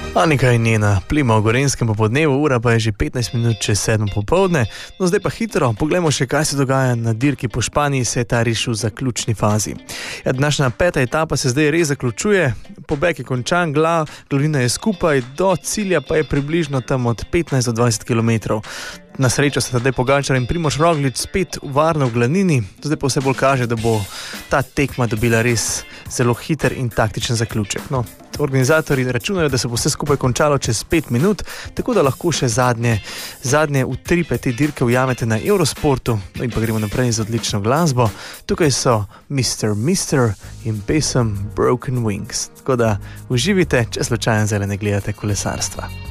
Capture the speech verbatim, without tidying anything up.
Anika in njena plima v Gorenjskem popodnevu, ura pa je že petnajst minut čez sedmo popoldne. No zdaj pa hitro, poglejmo še, kaj se dogaja na dirki po Španiji, se je ta rešil v zaključni fazi. Ja, današnja peta etapa se zdaj res zaključuje, pobeg je končan, glav, glavnina je skupaj, do cilja pa je približno tam od petnajst do dvajset kilometrov. Na srečo se Tadej Pogačar in Primož Roglič spet varno v glavnini, zdaj pa vse bolj kaže, da bo ta tekma dobila res zelo hiter in taktičen zaključek. No, organizatorji računajo, da se bo vse skupaj končalo čez pet minut, tako da lahko še zadnje, zadnje utripe te dirke ujamete na Eurosportu. No in pa gremo naprej z odlično glasbo. Tukaj so mister mister in pesem Broken Wings. Tako da uživite, če slučajno zdaj ne gledate kolesarstva.